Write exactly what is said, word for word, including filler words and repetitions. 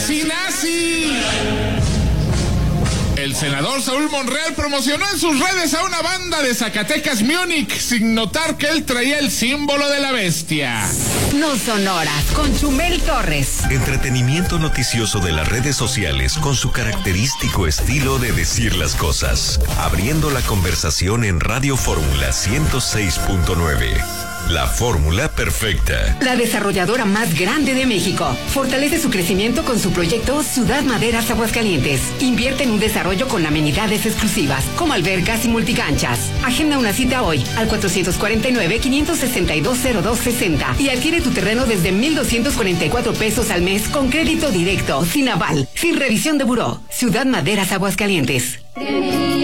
nazi, nazi. El senador Saúl Monreal promocionó en sus redes a una banda de Zacatecas, Múnich, sin notar que él traía el símbolo de la bestia. No son horas, con Chumel Torres. Entretenimiento noticioso de las redes sociales con su característico estilo de decir las cosas. Abriendo la conversación en Radio Fórmula ciento seis punto nueve. La fórmula perfecta. La desarrolladora más grande de México fortalece su crecimiento con su proyecto Ciudad Maderas Aguascalientes. Invierte en un desarrollo con amenidades exclusivas como albercas y multicanchas. Agenda una cita hoy al cuatrocientos cuarenta y nueve, quinientos sesenta y dos, cero dos sesenta y adquiere tu terreno desde mil doscientos cuarenta y cuatro pesos al mes con crédito directo, sin aval, sin revisión de buró. Ciudad Maderas Aguascalientes.